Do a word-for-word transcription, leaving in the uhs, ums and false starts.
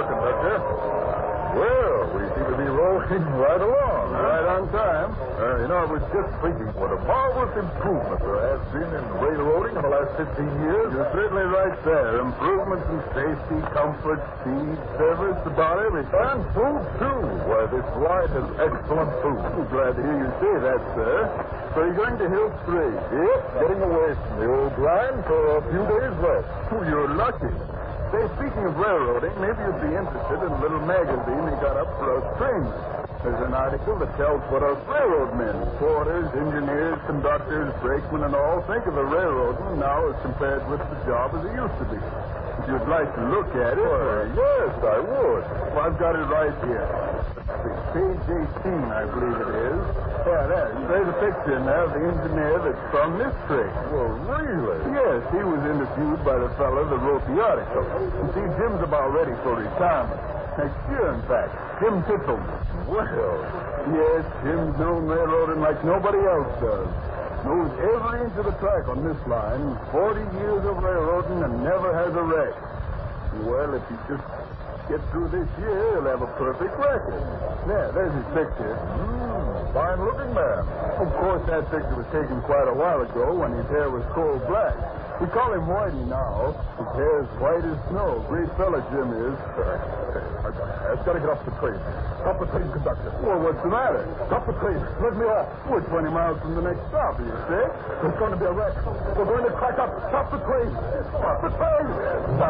conductor. Well, we seem to be rolling right along. Right on time. Uh, you know, I was just thinking what a marvelous improvement there has been in railroading in the last fifteen years. You're certainly right there. Improvements in safety, comfort, speed, service, about everything. And food, too. Why, this line has excellent food. I'm glad to hear you say that, sir. So you're going to Hill Three? Yep, getting away from the old line for a few days rest. Oh, you're lucky. Say, speaking of railroading, maybe you'd be interested in a little magazine they got up for us trainmen. There's an article that tells what us railroad men, porters, engineers, conductors, brakemen, and all think of the railroading now as compared with the job as it used to be. If you'd like to look at it... Well, yes, I would. Well, I've got it right here. Page eighteen, I believe it is. Yeah, there. There's a picture in there of the engineer that sprung this train. Well, really? Yes, he was interviewed by the fellow that wrote the article. You see, Jim's about ready for retirement. Next year, in fact. Jim Tittle. Well, Yes, Jim's known railroading like nobody else does. Knows every inch of the track on this line. Forty years of railroading and never has a wreck. Well, if he just gets through this year, he'll have a perfect record. There, there's his picture. mm, fine-looking man. Of course, that picture was taken quite a while ago when his hair was coal black. We call him Whitey now. His hair's white as snow. Great fella Jim is. I've, I've got to get off the train. Stop the train, conductor. Well, what's the matter? Stop the train. Let me off. We're twenty miles from the next stop, are you sick? There's going to be a wreck. We're going to crack up. Stop the train. Stop the train. Stop.